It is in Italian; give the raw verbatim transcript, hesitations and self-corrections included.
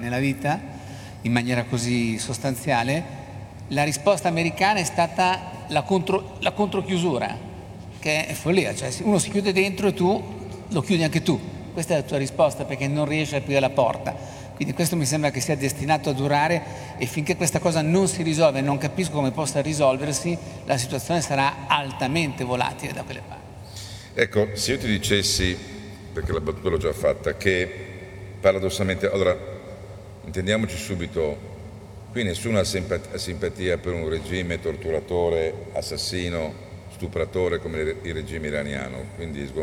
nella vita in maniera così sostanziale, la risposta americana è stata la, contro, la controchiusura, che è follia, cioè uno si chiude dentro e tu lo chiudi anche tu. Questa è la tua risposta, perché non riesci a aprire la porta. Quindi questo mi sembra che sia destinato a durare, e finché questa cosa non si risolve e non capisco come possa risolversi, la situazione sarà altamente volatile da quelle parti. Ecco, se io ti dicessi, perché la battuta l'ho già fatta, che paradossalmente, allora, intendiamoci subito, qui nessuno ha simpatia per un regime torturatore, assassino, stupratore come il regime iraniano, quindi